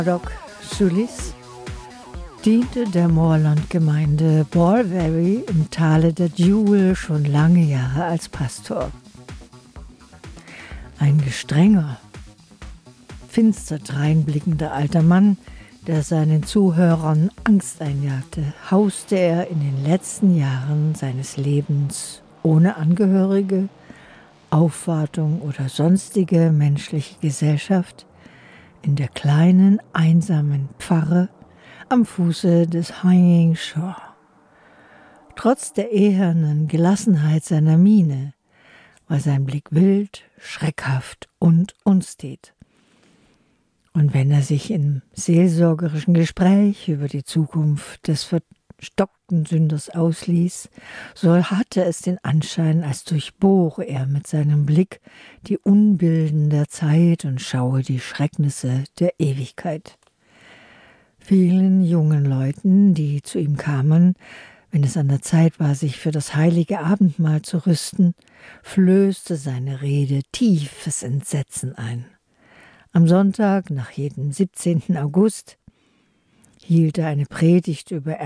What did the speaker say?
Doc Sulis diente der Moorland-Gemeinde Balberry im Tale der Jewel schon lange Jahre als Pastor. Ein gestrenger, finster dreinblickender alter Mann, der seinen Zuhörern Angst einjagte, hauste er in den letzten Jahren seines Lebens ohne Angehörige, Aufwartung oder sonstige menschliche Gesellschaft in der kleinen, einsamen Pfarre am Fuße des Hanging Shore. Trotz der ehernen Gelassenheit seiner Miene war sein Blick wild, schreckhaft und unstet. Und wenn er sich im seelsorgerischen Gespräch über die Zukunft des verstockten Sünders ausließ, so hatte es den Anschein, als durchbohre er mit seinem Blick die Unbilden der Zeit und schaue die Schrecknisse der Ewigkeit. Vielen jungen Leuten, die zu ihm kamen, wenn es an der Zeit war, sich für das heilige Abendmahl zu rüsten, flößte seine Rede tiefes Entsetzen ein. Am Sonntag, nach jedem 17. August, hielt er eine Predigt über